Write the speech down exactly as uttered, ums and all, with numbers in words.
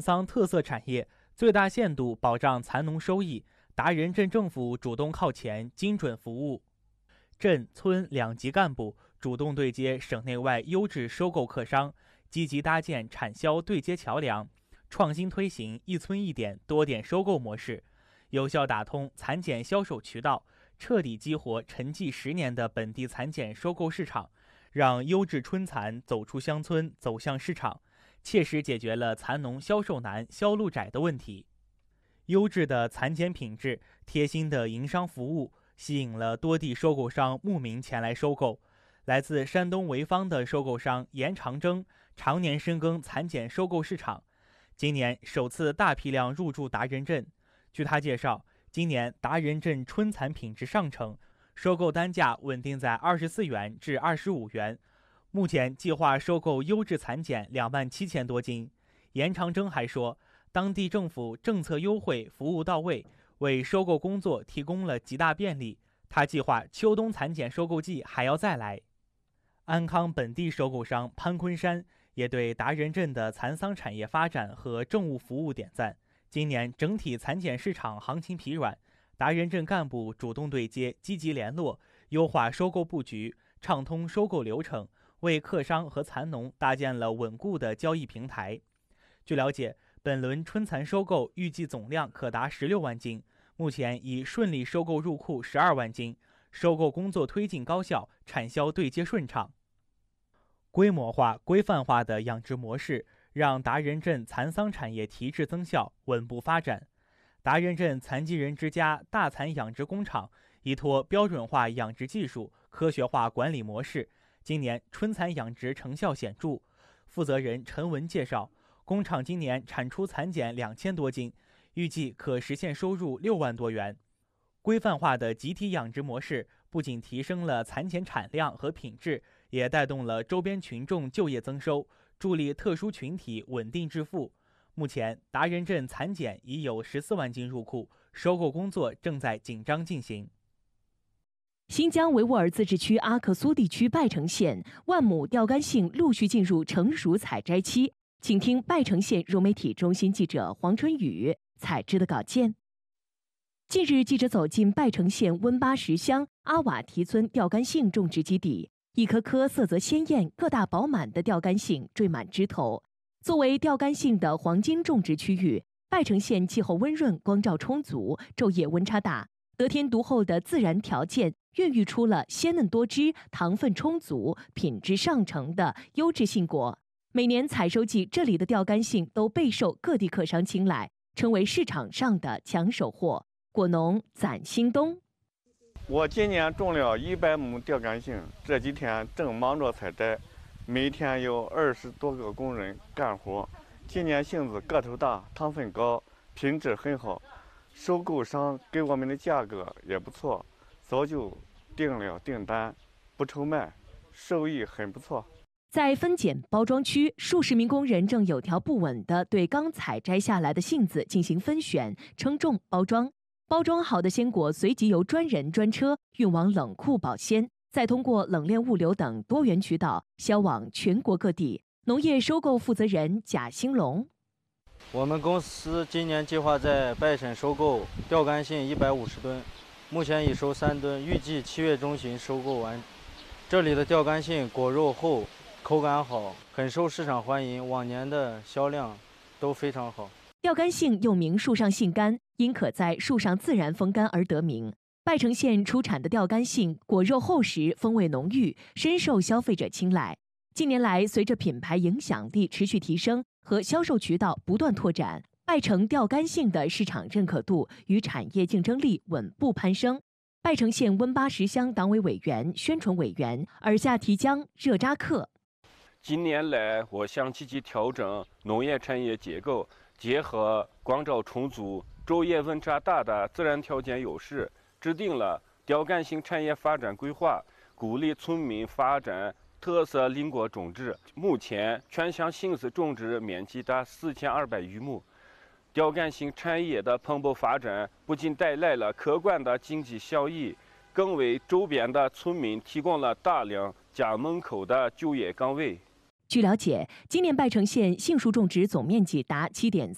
桑特色产业，最大限度保障蚕农收益。达人镇政府主动靠前，精准服务。镇村两级干部主动对接省内外优质收购客商，积极搭建产销对接桥梁，创新推行一村一点多点收购模式，有效打通蚕茧销售渠道，彻底激活沉寂十年的本地蚕茧收购市场，让优质春蚕走出乡村，走向市场，切实解决了蚕农销售难、销路窄的问题。优质的蚕茧品质、贴心的营商服务，吸引了多地收购商慕名前来收购。来自山东潍坊的收购商严长征常年深耕蚕茧收购市场，今年首次大批量入驻达人镇。据他介绍，今年达人镇春蚕品质上乘，收购单价稳定在二十四元至二十五元。目前计划收购优质蚕茧两万七千多斤。严长征还说，当地政府政策优惠、服务到位，为收购工作提供了极大便利。他计划秋冬蚕茧收购季还要再来。安康本地收购商潘昆山也对达人镇的蚕桑产业发展和政务服务点赞。今年整体蚕茧市场行情疲软，达人镇干部主动对接，积极联络，优化收购布局，畅通收购流程，为客商和蚕农搭建了稳固的交易平台。据了解，本轮春蚕收购预计总量可达十六万斤，目前已顺利收购入库十二万斤，收购工作推进高效，产销对接顺畅。规模化、规范化的养殖模式，让达人镇蚕桑产业提质增效，稳步发展。达人镇残疾人之家大蚕养殖工厂依托标准化养殖技术、科学化管理模式，今年春蚕养殖成效显著。负责人陈文介绍，工厂今年产出蚕茧两千多斤，预计可实现收入六万多元。规范化的集体养殖模式不仅提升了蚕茧产量和品质，也带动了周边群众就业增收，助力特殊群体稳定致富。目前，达人镇蚕茧已有十四万斤入库，收购工作正在紧张进行。 新疆维吾尔自治区阿克苏地区拜城县万亩钓竿杏陆续进入成熟采摘期，请听拜城县融媒体中心记者黄春雨采制的稿件。近日，记者走进拜城县温巴什乡阿瓦提村钓竿杏种植基地，一颗颗色泽鲜艳、个大饱满的钓竿杏缀满枝头。作为钓竿杏的黄金种植区域，拜城县气候温润、光照充足、昼夜温差大，得天独厚的自然条件孕育出了鲜嫩多汁、糖分充足、品质上乘的优质杏果。每年采收季，这里的钓竿杏都备受各地客商青睐，成为市场上的抢手货。果农攒兴东， 我今年种了一百亩钓竿杏，这几天正忙着采摘，每天有二十多个工人干活。今年杏子个头大，糖分高，品质很好，收购商给我们的价格也不错，早就订了订单，不愁卖，收益很不错。 在分拣包装区，数十名工人正有条不紊地对刚采摘下来的杏子进行分选、称重、包装。包装好的鲜果随即由专人专车运往冷库保鲜，再通过冷链物流等多元渠道销往全国各地。农业收购负责人贾兴龙： 我们公司今年计划在拜城收购钓竿杏一百五十吨，目前已收三吨，预计七月中旬收购完。这里的钓竿杏果肉厚，口感好，很受市场欢迎，往年的销量都非常好。 钓竿杏又名树上杏干，因可在树上自然风干而得名。拜城县出产的钓竿杏果肉厚实，风味浓郁，深受消费者青睐。近年来，随着品牌影响力持续提升和销售渠道不断拓展，拜城钓竿杏的市场认可度与产业竞争力稳步攀升。拜城县温巴什乡党委委员、宣传委员尔夏提江热扎克： 近年来，我想积极调整农业产业结构，结合光照充足、昼夜温差大的自然条件优势，制定了钓竿杏产业发展规划，鼓励村民发展特色林果种植。目前，全乡杏子种植面积达四千二百余亩。钓竿杏产业的蓬勃发展，不仅带来了可观的经济效益，更为周边的村民提供了大量家门口的就业岗位。 据了解，今年拜城县杏树种植总面积达七点